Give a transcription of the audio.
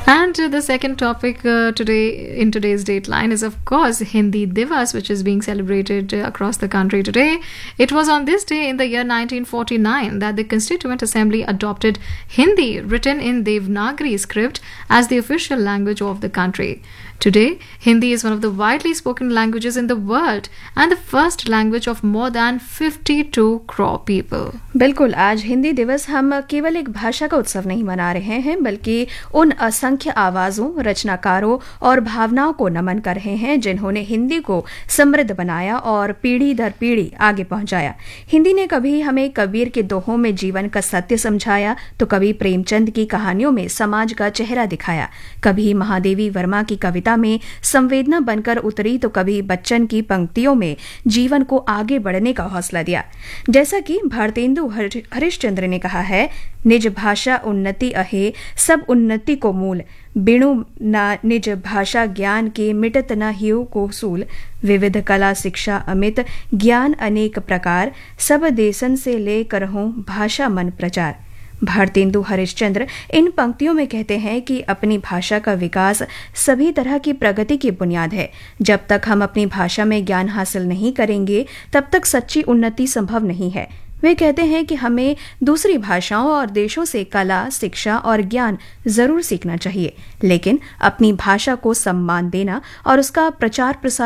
And the second topic today in today's Dateline is, of course, Hindi Divas, which is being celebrated across the country today. It was on this day in the year 1949 that the Constituent Assembly adopted Hindi, written in Devanagari script, as the official language of the country. Today, Hindi is one of the widely spoken languages in the world and the first language of more than 52 crore people. बिल्कुल, आज हिंदी दिवस हम केवल एक भाषा का उत्सव नहीं मना रहे हैं, बल्कि उन असंख्य आवाजों, रचनाकारों और भावनाओं को नमन कर रहे हैं जिन्होंने हिंदी को समृद्ध बनाया और पीढ़ी दर पीढ़ी आगे पहुंचाया। हिंदी ने कभी हमें कबीर के दोहों में जीवन का सत्य समझाया, तो कभी प्रेमचंद की कहानियों में समाज का चेहरा दिखाया, कभी महादेवी वर्मा की कविता में संवेदना बनकर उतरी, तो कभी बच्चन की पंक्तियों में जीवन को आगे बढ़ने का हौसला दिया। जैसा कि भारतेंदु हरिश्चंद्र ने कहा है, निज भाषा उन्नति अहे सब उन्नति को मूल, बिनु ना निज भाषा ज्ञान के मिटत न हियो को सूल, विविध कला शिक्षा अमित ज्ञान अनेक प्रकार, सब देशन से लेकर हों भाषा मन प्रचार। भारतेंदु हरिश्चंद्र इन पंक्तियों में कहते हैं कि अपनी भाषा का विकास सभी तरह की प्रगति की बुनियाद है। जब तक हम अपनी भाषा में ज्ञान हासिल नहीं करेंगे, तब तक सच्ची उन्नति संभव नहीं है। वे कहते हैं कि हमें दूसरी भाषाओं और देशों से कला, शिक्षा और ज्ञान जरूर सीखना चाहिए, लेकिन अपनी भाषा को सम्मान देना और उसका प्रचार प्रसार